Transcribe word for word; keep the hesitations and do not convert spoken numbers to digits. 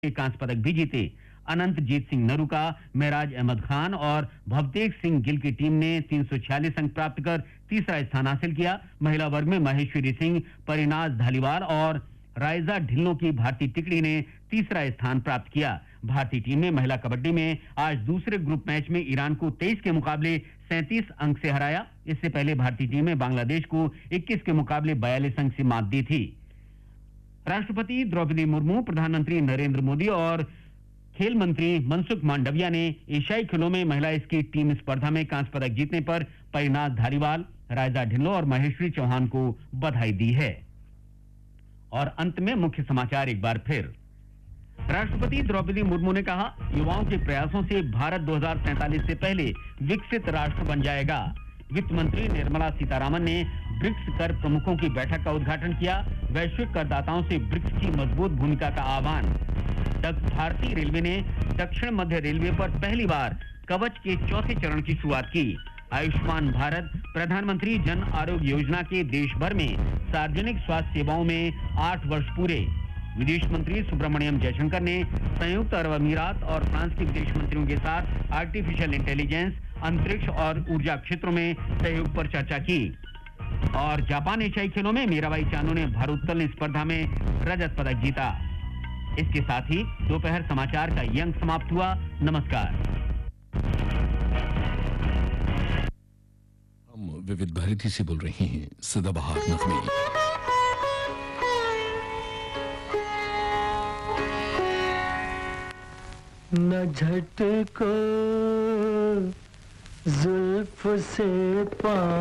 कांस्य पदक भी जीते। अनंतजीत सिंह नरूका, मेराज अहमद खान और भवतेज सिंह गिल की टीम ने तीन सौ छियालीस अंक प्राप्त कर तीसरा स्थान हासिल किया। महिला वर्ग में महेश्वरी सिंह, परिनाज धालीवाल और राइजा ढिल्लों की भारतीय टिकड़ी ने तीसरा स्थान प्राप्त किया। भारतीय टीम ने महिला कबड्डी में आज दूसरे ग्रुप मैच में ईरान को तेईस के मुकाबले सैंतीस अंक से हराया। इससे पहले भारतीय टीम ने बांग्लादेश को इक्कीस के मुकाबले बयालीस अंक से मात दी थी। राष्ट्रपति द्रौपदी मुर्मू, प्रधानमंत्री नरेंद्र मोदी और खेल मंत्री मनसुख मांडविया ने एशियाई खेलों में महिला स्की टीम स्पर्धा में कांस्य पदक जीतने पर परिनाज धालीवाल, राइजा ढिल्लों और महेश्वरी चौहान को बधाई दी है। और अंत में मुख्य समाचार एक बार फिर। राष्ट्रपति द्रौपदी मुर्मू ने कहा, युवाओं के प्रयासों से भारत दो हज़ार सैंतालीस से पहले विकसित राष्ट्र बन जाएगा। वित्त मंत्री निर्मला सीतारामन ने ब्रिक्स कर प्रमुखों की बैठक का उद्घाटन किया। वैश्विक करदाताओं से ब्रिक्स की मजबूत भूमिका का आह्वान। भारतीय रेलवे ने दक्षिण मध्य रेलवे पर पहली बार कवच के चौथे चरण की शुरुआत की। आयुष्मान भारत प्रधानमंत्री जन आरोग्य योजना के देश भर में सार्वजनिक स्वास्थ्य सेवाओं में आठ वर्ष पूरे। विदेश मंत्री सुब्रमण्यम जयशंकर ने संयुक्त अरब अमीरात और फ्रांस के विदेश मंत्रियों के साथ आर्टिफिशियल इंटेलिजेंस, अंतरिक्ष और ऊर्जा क्षेत्रों में सहयोग पर चर्चा की। और जापान एशियाई खेलों में मीराबाई चानू ने भारोत्तोलन स्पर्धा में रजत पदक जीता। इसके साथ ही दोपहर समाचार का ये अंक समाप्त हुआ। नमस्कार। हम विविध भारती से बोल रहे हैं। सदाबहार नगमे न झटको जुल्फ से पा